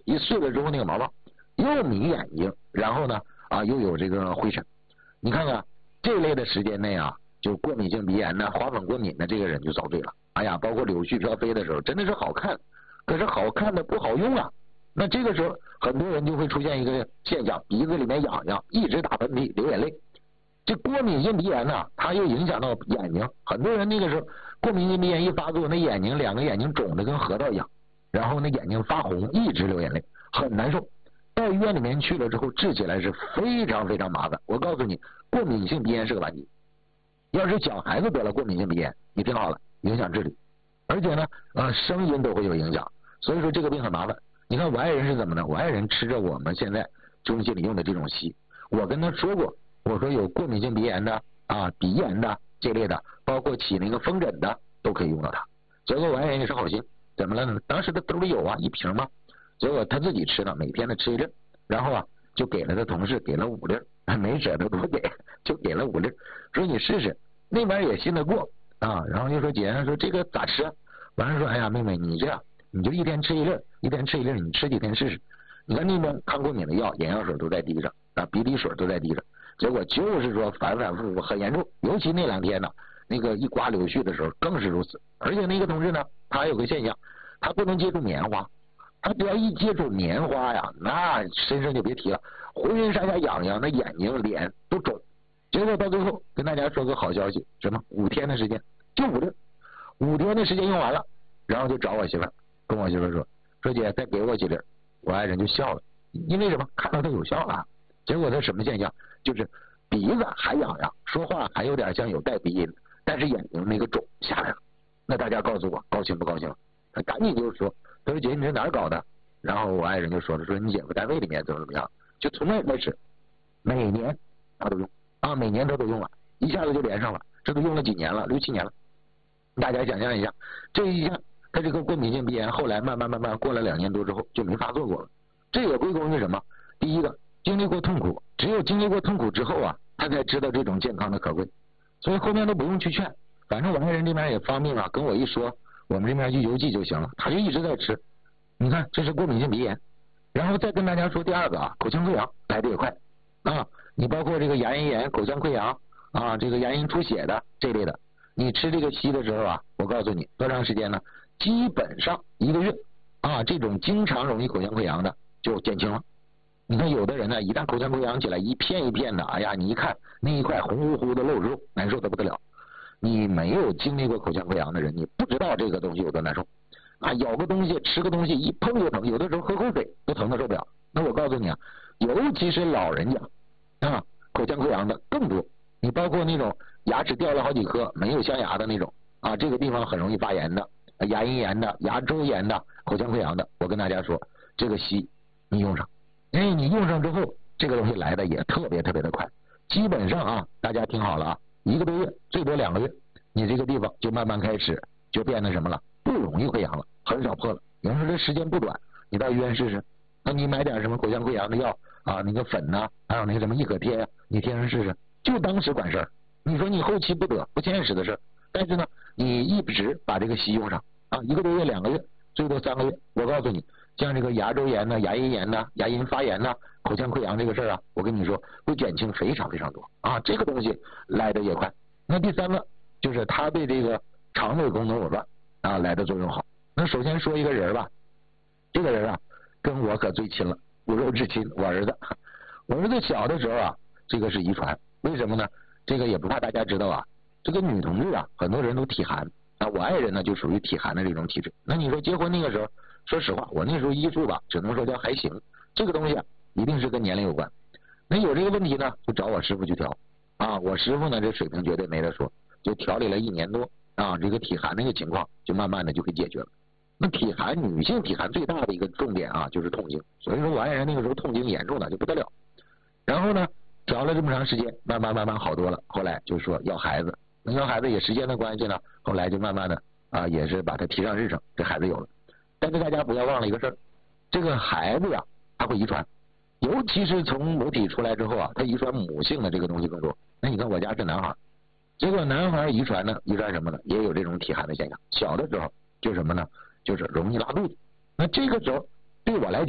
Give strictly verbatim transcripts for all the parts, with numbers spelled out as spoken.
一碎了之后那个毛毛又迷眼睛，然后呢啊又有这个灰尘。你看看这类的时间内啊，就过敏性鼻炎呢、花粉过敏的这个人就遭罪了。哎呀，包括柳絮飘飞的时候，真的是好看，可是好看的不好用啊。那这个时候很多人就会出现一个现象，鼻子里面痒痒，一直打喷嚏流眼泪。这过敏性鼻炎呢，它又影响到眼睛，很多人那个时候过敏性鼻炎一发作，那眼睛两个眼睛肿的跟核桃一样，然后那眼睛发红，一直流眼泪，很难受。到医院里面去了之后，治起来是非常非常麻烦。我告诉你，过敏性鼻炎是个顽疾。要是小孩子得了过敏性鼻炎，你听好了，影响智力，而且呢，呃，声音都会有影响。所以说这个病很麻烦。你看我爱人是怎么呢？我爱人吃着我们现在中心里用的这种硒，我跟他说过，我说有过敏性鼻炎的啊、鼻炎的这类的，包括起那个风疹的都可以用到它。结果我爱人也是好心，怎么了呢？当时他兜里有啊，一瓶嘛，结果他自己吃了，每天的吃一粒，然后啊就给了他同事，给了五粒，没舍得多给，就给了五粒，说你试试。那边也信得过啊，然后就说姐说这个咋吃啊？完了说哎呀妹妹你这样，你就一天吃一粒，一天吃一粒，你吃几天试试。你看那边抗过敏的药、眼药水都在滴着啊，鼻涕水都在滴着，结果就是说反反复复很严重，尤其那两天呢，那个一刮柳絮的时候更是如此。而且那个同志呢，他还有个现象，他不能接触棉花，他只要一接触棉花呀，那身上就别提了，浑身上下痒痒，那眼睛脸都肿。结果到最后跟大家说个好消息，什么五天的时间就五粒，五天的时间用完了，然后就找我媳妇儿，跟我媳妇儿说说姐再给我几粒，我爱人就笑了，因为什么？看到它有效了。结果他什么现象？就是鼻子还痒痒，说话还有点像有带鼻音，但是眼睛那个肿下来了。那大家告诉我高兴不高兴？他赶紧就说，他说姐你这哪儿搞的？然后我爱人就说了，说你姐夫单位里面怎么怎么样，就从那开始每年他都用啊，每年他都用了，一下子就连上了，这都用了几年了，六七年了。大家想象一下，这一下他这个过敏性鼻炎后来慢慢慢慢过了两年多之后就没发作过了。这也归功于什么？第一个，经历过痛苦，只有经历过痛苦之后啊，他才知道这种健康的可贵，所以后面都不用去劝，反正我爱人这边也发命啊，跟我一说，我们这边就邮寄就行了，他就一直在吃。你看这是过敏性鼻炎，然后再跟大家说第二个啊，口腔溃疡来的也快啊，你包括这个牙龈炎、口腔溃疡啊，这个牙龈出血的这类的，你吃这个硒的时候啊，我告诉你多长时间呢？基本上一个月啊，这种经常容易口腔溃疡的就减轻了。你看有的人呢，一旦口腔溃疡起来，一片一片的，哎呀，你一看那一块红乎乎的露肉，难受的不得了。你没有经历过口腔溃疡的人，你不知道这个东西有多难受啊！咬个东西、吃个东西，一碰就疼，有的时候喝口水都疼的受不了。那我告诉你啊，尤其是老人家啊，口腔溃疡的更多。你包括那种牙齿掉了好几颗没有镶牙的那种啊，这个地方很容易发炎的，牙龈炎的、牙周炎的、口腔溃疡的，我跟大家说，这个硒你用上。因为你用上之后，这个东西来的也特别特别的快，基本上啊，大家听好了啊，一个多月，最多两个月，你这个地方就慢慢开始就变得什么了，不容易溃疡了，很少破了。有人说这时间不短，你到医院试试，那你买点什么口腔溃疡的药啊，那个粉呐、啊，还有那个什么益可贴啊，你贴上试试，就当时管事儿。你说你后期不得不现实的事，但是呢，你一直把这个硒用上啊，一个多月、两个月，最多三个月，我告诉你。像这个牙周炎呢、牙龈炎呢、牙龈发炎呢、口腔溃疡这个事儿啊，我跟你说会减轻非常非常多啊，这个东西来的也快。那第三个就是它对这个肠胃功能紊乱啊来的作用好。那首先说一个人吧，这个人啊跟我可最亲了，骨肉至亲，我儿子。我儿子小的时候啊，这个是遗传，为什么呢？这个也不怕大家知道啊，这个女同志啊，很多人都体寒啊，我爱人呢就属于体寒的这种体质。那你说结婚那个时候，说实话，我那时候医术吧，只能说叫还行。这个东西啊，一定是跟年龄有关。那有这个问题呢，就找我师傅去调啊。我师傅呢，这水平绝对没得说，就调理了一年多啊，这个体寒那个情况就慢慢的就给解决了。那体寒，女性体寒最大的一个重点啊，就是痛经。所以说我爱人那个时候痛经严重的就不得了。然后呢，调了这么长时间，慢慢慢慢好多了。后来就说要孩子，那要孩子也时间的关系呢，后来就慢慢的啊，也是把它提上日程，这孩子有了。但是大家不要忘了一个事儿，这个孩子呀，他会遗传，尤其是从母体出来之后啊，他遗传母性的这个东西更多。那你看我家是男孩，结果男孩遗传呢，遗传什么呢？也有这种体寒的现象。小的时候就什么呢？就是容易拉肚子。那这个时候对我来讲，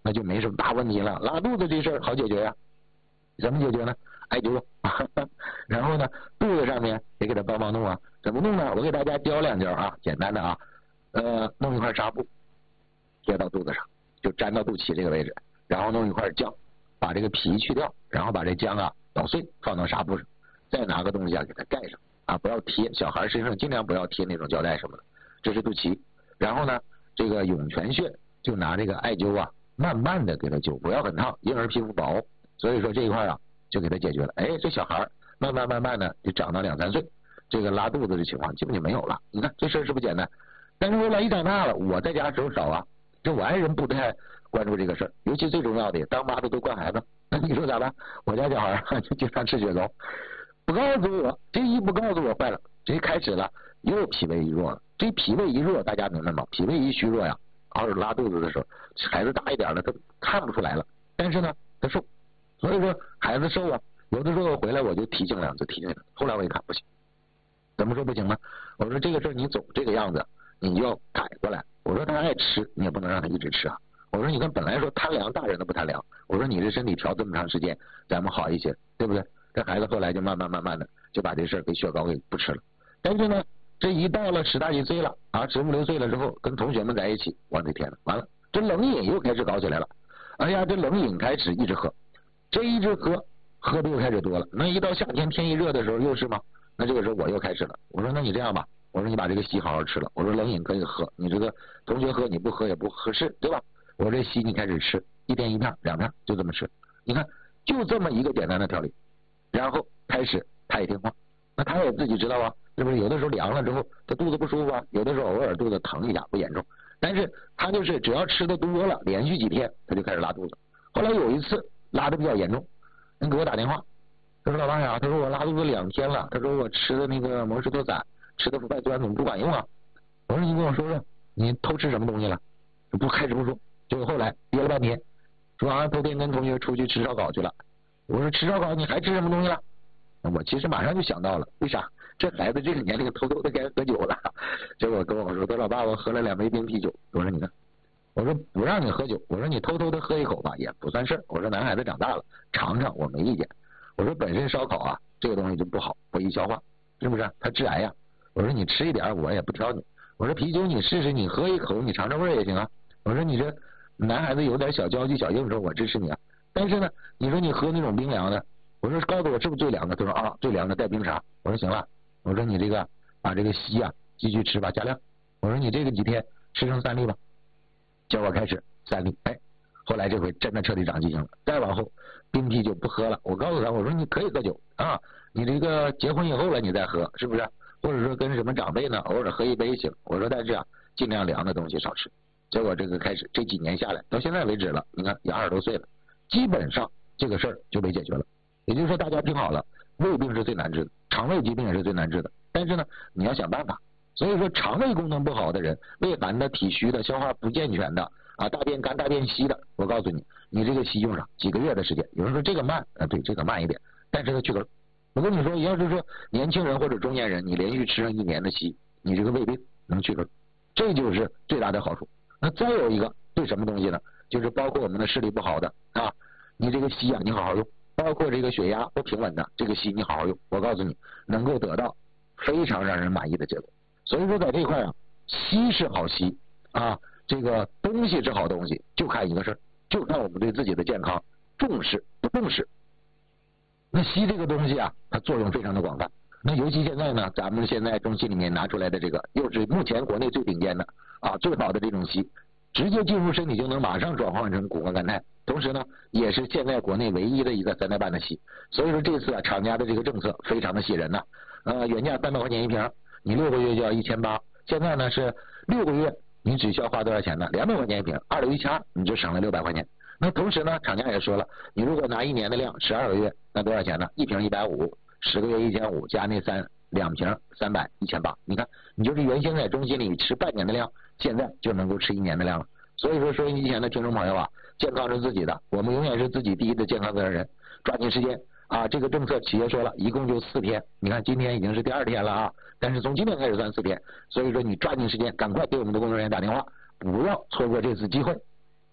那就没什么大问题了。拉肚子这事儿好解决呀、啊，怎么解决呢？艾灸，然后呢，肚子上面也给他帮忙弄啊。怎么弄呢？我给大家教两招啊，简单的啊，呃，弄一块纱布贴到肚子上，就粘到肚脐这个位置，然后弄一块姜，把这个皮去掉，然后把这姜啊捣碎，放到纱布上，再拿个东西啊给它盖上啊，不要贴，小孩身上尽量不要贴那种胶带什么的，这是肚脐。然后呢，这个涌泉穴就拿这个艾灸啊，慢慢的给它灸，不要很烫，婴儿皮肤薄，所以说这一块啊就给它解决了。哎，这小孩慢慢慢慢的就长到两三岁，这个拉肚子的情况基本就没有了。你看这事儿是不是简单？但是后来一长大了，我在家时候少啊，这我爱人不太关注这个事儿，尤其最重要的，当妈的都惯孩子，那你说咋办？我家小孩就经常吃雪糕，不告诉我，这一不告诉我坏了，这开始了又脾胃一弱了。这脾胃一弱，大家明白吗？脾胃一虚弱呀，偶尔拉肚子的时候，孩子大一点了，他看不出来了，但是呢，他瘦，所以说孩子瘦啊，有的时候回来我就提醒两次，提醒他。后来我一看不行，怎么说不行呢？我说这个事儿你总这个样子，你就要改过来。我说他爱吃，你也不能让他一直吃啊。我说你看本来说贪凉，大人都不贪凉，我说你这身体调这么长时间，咱们好一些，对不对？这孩子后来就慢慢慢慢的就把这事儿给雪糕给不吃了。但是呢，这一到了十大几岁了啊，十五六岁了之后，跟同学们在一起，我的天呐，完了，这冷饮又开始搞起来了。哎呀，这冷饮开始一直喝，这一直喝，喝的又开始多了。那一到夏天天一热的时候又是吗？那这个时候我又开始了，我说那你这样吧，我说你把这个稀好好吃了，我说冷饮可以喝，你这个同学喝你不喝也不合适，对吧？我说这稀你开始吃，一天一片两片就这么吃，你看就这么一个简单的调理，然后开始他也听话，那他也自己知道啊，是不是？有的时候凉了之后他肚子不舒服啊，有的时候偶尔肚子疼一下不严重，但是他就是只要吃的多了，连续几天他就开始拉肚子。后来有一次拉的比较严重，人给我打电话，他说老大呀，他说我拉肚子两天了，他说我吃的那个摩石托散，吃的福拜端怎么不管用啊？我说你跟我说说，你偷吃什么东西了？不开始不说，结果后来憋了半天，说啊头天跟同学出去吃烧烤去了。我说吃烧烤你还吃什么东西了？我其实马上就想到了，为啥？这孩子这个年龄偷偷的该喝酒了。结果跟我说，他老爸我喝了两杯冰啤酒。我说你看，我说不让你喝酒，我说你偷偷的喝一口吧也不算事儿。我说男孩子长大了尝尝我没意见。我说本身烧烤啊这个东西就不好，不易消化，是不是？它致癌呀。我说你吃一点我也不挑你。我说啤酒你试试，你喝一口你尝尝味儿也行啊。我说你这男孩子有点小娇气小应酬我支持你啊。但是呢你说你喝那种冰凉的，我说告诉我是不是最凉的？他说啊最凉的带冰茶。我说行了，我说你这个把这个稀啊继续吃吧，加量。我说你这个几天吃成三粒吧。结果开始三粒，哎，后来这回真的彻底长记性了。再往后冰啤酒不喝了，我告诉他我说你可以喝酒啊，你这个结婚以后了你再喝，是不是？或者说跟什么长辈呢偶尔喝一杯行。我说但是啊尽量凉的东西少吃。结果这个开始这几年下来到现在为止了，你看也二十多岁了，基本上这个事儿就被解决了。也就是说大家听好了，胃病是最难治的，肠胃疾病也是最难治的，但是呢你要想办法。所以说肠胃功能不好的人，胃寒的体虚的消化不健全的啊，大便干大便稀的，我告诉你你这个稀用上几个月的时间。有人说这个慢啊，对这个慢一点，但是它去根。我跟你说要是说年轻人或者中年人你连续吃上一年的稀，你这个胃病能去根，这就是最大的好处。那再有一个对什么东西呢？就是包括我们的视力不好的啊，你这个稀啊你好好用，包括这个血压不平稳的这个稀你好好用，我告诉你能够得到非常让人满意的结果。所以说在这一块啊，稀是好稀啊，这个东西是好东西，就看一个事儿，就看我们对自己的健康重视不重视。那稀这个东西啊，它作用非常的广泛。那尤其现在呢，咱们现在中心里面拿出来的这个，又是目前国内最顶尖的啊，最好的这种稀，直接进入身体就能马上转换成谷胱甘肽，同时呢，也是现在国内唯一的一个三代半的稀。所以说这次啊，厂家的这个政策非常的吸人呐、啊，呃，原价三百块钱一瓶，你六个月就要一千八，现在呢是六个月你只需要花多少钱呢？两百块钱一瓶，二六一千二，你就省了六百块钱。那同时呢，厂家也说了，你如果拿一年的量，十二个月，那多少钱呢？一瓶一百五，十个月一千五，加那三两瓶三百，一千八。你看，你就是原先在中心里吃半年的量，现在就能够吃一年的量了。所以说，收音机前的听众朋友啊，健康是自己的，我们永远是自己第一的健康责任人，抓紧时间啊！这个政策企业说了，一共就四天，你看今天已经是第二天了啊，但是从今天开始算四天，所以说你抓紧时间，赶快给我们的工作人员打电话，不要错过这次机会。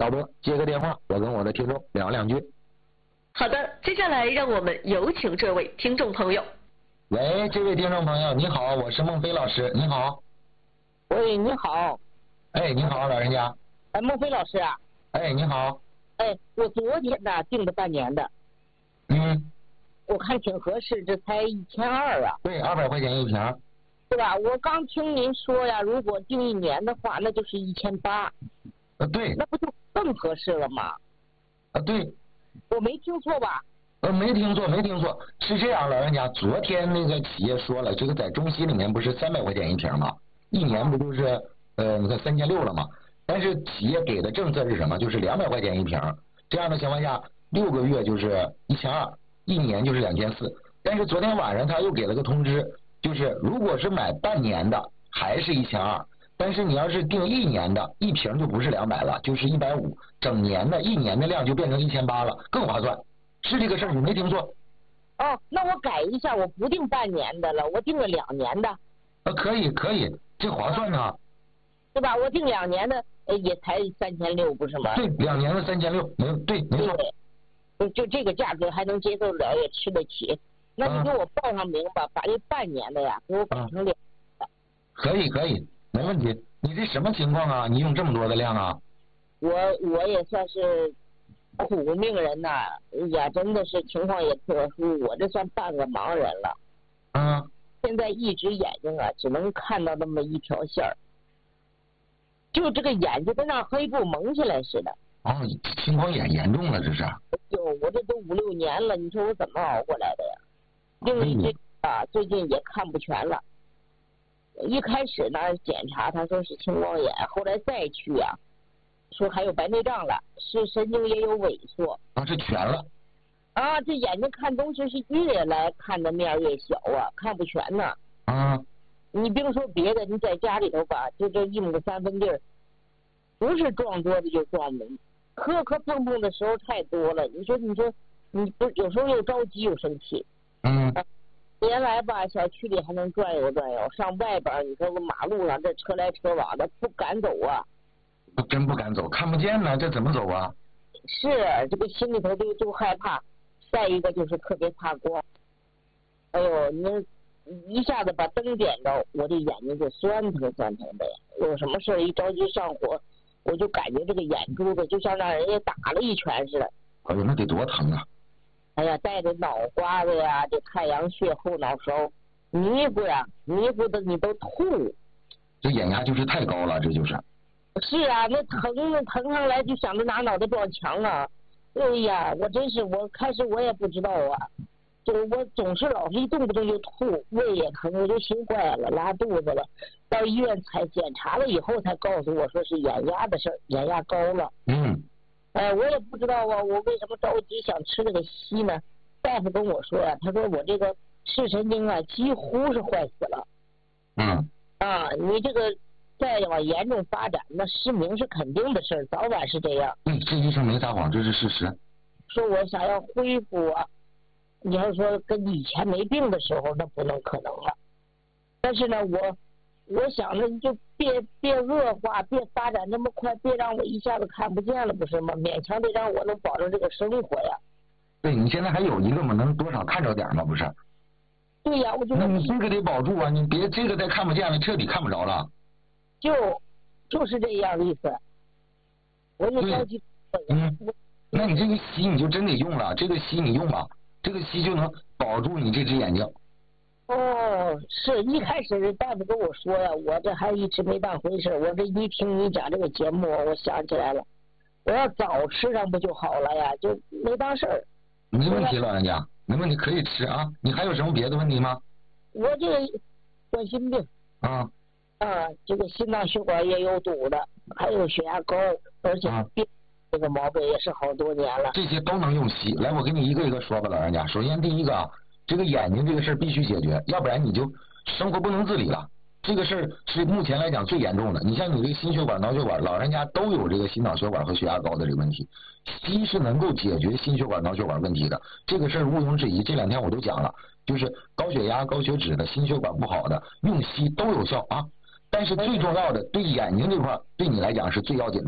导播接个电话，我跟我的听众聊两句。 好的，接下来让我们有请这位听众朋友。 喂，这位听众朋友，你好，我是孟非老师，你好。 喂，你好。 哎，你好，老人家。 哎，孟非老师啊。 哎，你好。 哎，我昨天呢订的半年的。 嗯。 我看挺合适，这才一千二啊。 对，二百块钱一瓶。 对吧？我刚听您说呀，如果订一年的话，那就是一千八。 呃，对。 那不就更合适了吗？ 啊，对。 我没听错吧？ 呃，没听错，没听错，是这样，老人家，昨天那个企业说了，这个在中西里面不是三百块钱一瓶吗？一年不就是呃，你看三千六了吗？但是企业给的政策是什么？就是两百块钱一瓶，这样的情况下，六个月就是一千二，一年就是两千四。但是昨天晚上他又给了个通知，就是如果是买半年的，还是一千二。但是你要是订一年的，一瓶就不是两百了，就是一百五，整年的一年的量就变成一千八了，更划算，是这个事儿，你没听错。 哦，那我改一下，我不订半年的了，我订了两年的。 啊，可以可以，这划算呢， 对吧？我订两年的也才三千六，不是吗？ 对，两年的三千六，没对，没错。 就就这个价格还能接受了，也吃得起。那你给我报上名吧，把这半年的呀给我改成两。 可以可以。没问题，你这什么情况啊？你用这么多的量啊？ 我我也算是苦命人呐、啊，哎呀，真的是情况也特殊，我这算半个盲人了。 嗯。 现在一只眼睛啊，只能看到那么一条线儿，就这个眼睛跟那黑布蒙起来似的。 哦，青光眼严重了，这是。 就我这都五六年了，你说我怎么熬过来的呀？另一只啊，最近也看不全了。一开始呢检查他说是青光眼，后来再去啊说还有白内障了，是神经也有萎缩。 啊，是全了。 啊，这眼睛看东西是越来看的面越小啊，看不全呢。 啊。 你别说别的，你在家里头吧，就这一亩三分地儿，不是撞桌子就撞门，磕磕碰碰的时候太多了。你说你说你不有时候又着急又生气。 嗯。 啊原来吧，小区里还能转悠转悠，上外边你说个马路上这车来车往的，不敢走啊。 真不敢走，看不见呢，这怎么走啊？ 是，这个心里头就就害怕。再一个就是特别怕光。哎呦，你一下子把灯点着，我这眼睛就酸疼酸疼的呀。有什么事一着急上火，我就感觉这个眼珠子就像让人家打了一拳似的。 哎呦，那得多疼啊！ 哎呀，带着脑瓜子呀，这太阳穴、后脑勺，迷糊呀，迷糊的你都吐。 这眼压就是太高了，这就是。 是啊，那疼疼上来就想着拿脑袋撞墙啊！哎呀，我真是，我开始我也不知道啊，就我总是老是一动不动就吐，胃也疼，我就心坏了，拉肚子了。到医院才检查了以后，才告诉我说是眼压的事儿，眼压高了。 嗯。 哎，我也不知道啊，我为什么着急想吃这个西呢？大夫跟我说呀、啊，他说我这个视神经啊几乎是坏死了。 嗯。 啊，你这个再往严重发展，那失明是肯定的事儿，早晚是这样。 嗯，这医生没撒谎，这是事实。 说我想要恢复啊，你要说跟以前没病的时候，那不能可能了。但是呢，我我想着就别别恶化，别发展那么快，别让我一下子看不见了，不是吗？勉强得让我能保证这个生活呀。 对，你现在还有一个嘛，能多少看着点嘛，不是？ 对呀，我就那你这个得保住啊，你别这个再看不见了，彻底看不着了。 就就是这样的意思。我就着急。 嗯。那你这个西你就真得用了，这个西你用吧，这个西就能保住你这只眼睛。 哦，是一开始大夫跟我说呀，我这还一直没当回事。我这一听你讲这个节目，我想起来了，我要早吃上不就好了呀？就没当事儿。 没问题，老人家，没问题，可以吃啊。你还有什么别的问题吗？ 我这个冠心病。 啊。 啊，这个心脏血管也有堵的，还有血压高，而且病、啊、这个毛病也是好多年了。 这些都能用西。来，我给你一个一个说吧，老人家。首先第一个啊。这个眼睛这个事儿必须解决，要不然你就生活不能自理了。这个事儿是目前来讲最严重的。你像你这个心血管、脑血管，老人家都有这个心脑血管和血压高的这个问题，西是能够解决心血管、脑血管问题的，这个事儿毋庸置疑。这两天我都讲了，就是高血压、高血脂的、心血管不好的，用西都有效啊。但是最重要的，对眼睛这块对你来讲是最要紧的。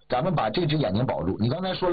咱们把这只眼睛保住。你刚才说了。